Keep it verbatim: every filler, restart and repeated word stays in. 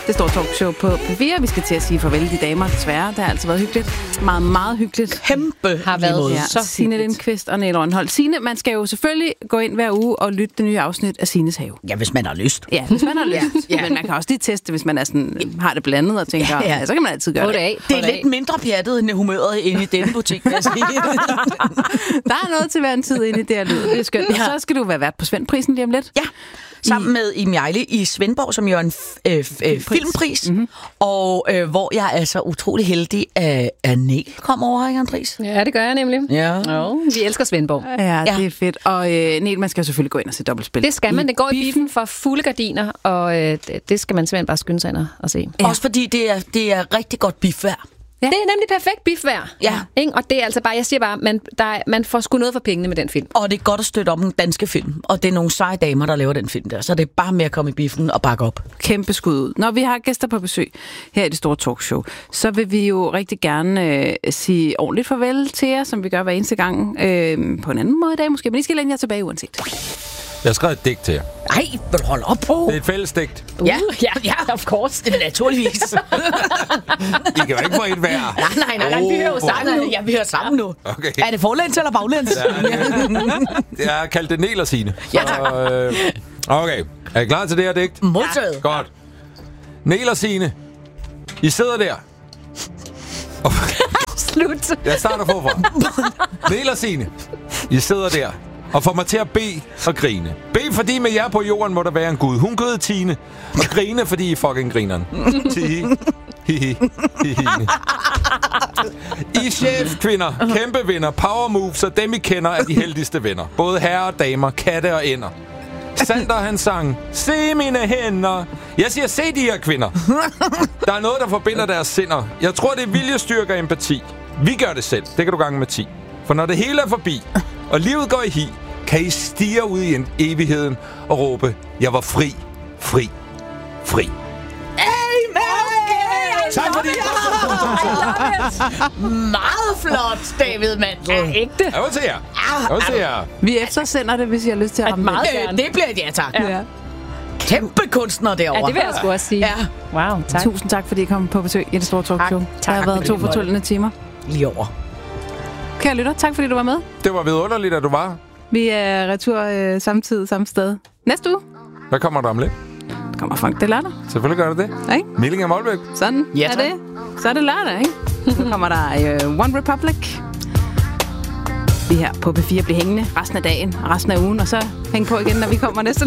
Det står talkshow på P fire. Vi skal til at sige farvel de damer, desværre. Det har altid været hyggeligt. Meget, meget hyggeligt. Kæmpe har været ja, så Signe Lindqvist og Niels Rønholt. Signe, man skal jo selvfølgelig gå ind hver uge og lytte det nye afsnit af Signes Have. Ja, hvis man har lyst. Ja, hvis man har lyst. ja, ja. Men man kan også lige teste, hvis man er sådan, har det blandet og tænker, ja, ja. Ja, så kan man altid gøre det. Af, det er lidt mindre pjattet end humøret inde i denne butik, vil jeg sige. Der er noget til hver en tid inde i det her lyd. Det er skønt. Ja. Så skal du være vært på Svendprisen lige om lidt. Ja. Sammen I... med Iben Hjejle i Svendborg, som jo er en f- øh, f- øh, filmpris. Mm-hmm. Og øh, hvor jeg er så utrolig heldig, at, at Niel kom over, ikke Andries? Ja, det gør jeg nemlig. Ja. Jo, vi elsker Svendborg. Ja, ja, det er fedt. Og øh, Niel, man skal selvfølgelig gå ind og se dobbeltspil. Det skal man. Det går i biffen for fulde gardiner, og øh, det skal man simpelthen bare skynde sig ind og se. Ja. Også fordi det er, det er rigtig godt biffvær. Ja. Det er nemlig perfekt biffvær. Ja. Ikke? Og det er altså bare, jeg siger bare, man, der er, man får sgu noget for pengene med den film. Og det er godt at støtte op en danske film. Og det er nogle seje damer, der laver den film der. Så det er bare med at komme i biffen og bakke op. Kæmpe skud ud. Når vi har gæster på besøg her i det store talkshow, så vil vi jo rigtig gerne øh, sige ordentligt farvel til jer, som vi gør hver eneste gang. Øh, på en anden måde i dag måske, men I skal længe jer tilbage uanset. Jeg har skrevet et digt til jer. Ej, vil du holde op på? Det er et fælles digt. Uh, ja, ja, ja, of course. Det er naturligvis. I kan jo ikke få et hver. Nej, nej, nej, nej. Vi hører jo sammen nu. Ja, vi hører sammen nu. Okay. Er det forlæns eller baglæns? Jeg har kaldt det Niel og Signe. Ja, tak. Øh, okay, er I klar til det her digt? Modtaget. Godt. Niel og Signe, I sidder der. Slut. Jeg starter forfra. Niel og Signe, I sidder der og får mig til at bede og grine. Bed, fordi med jer på jorden må der være en Gud. Hun gød Tine. Og grine, fordi I fucking grineren. Tihi. Hihi. Hihi. I chefkvinder, kæmpe vinder, power moves, og dem I kender er de heldigste venner. Både herrer og damer, katte og ender. Sander han sang, se mine hænder. Jeg siger, se de her kvinder. Der er noget, der forbinder deres sinder. Jeg tror, det er viljestyrke og empati. Vi gør det selv. Det kan du gange med ti. For når det hele er forbi, og livet går i hi, kan I stige ud i en evigheden og råbe, jeg var fri, fri, fri. Amen! Tak for det. Meget flot, David Mandel. Ja, ægte. Jeg vil til jer. Jeg vil til jer. Vi eftersender det, hvis I har lyst til at ramme meget Øh, gerne. det bliver et ja, tak. Ja. Kæmpe kunstner derovre. Ja, det vil jeg sgu også sige. Ja. Wow, tak. Tusind tak, fordi I kom på besøg i det store talkshow. Tak. Det Tak. har været to fortryllende timer. Lige over. Kære lytter, tak fordi du var med. Det var vidunderligt, at du var. Vi er retur øh, samtidig, samme sted. Næste uge Hvad kommer der om lidt? kommer Frank det lørdag. Selvfølgelig gør det det. Ikke? Milling af Målbæk. Sådan Ja, er tak. det. Så er det lørdag, ikke? Så kommer der øh, One Republic. Vi her på P fire bliver hængende resten af dagen og resten af ugen, og så hæng på igen, når vi kommer næste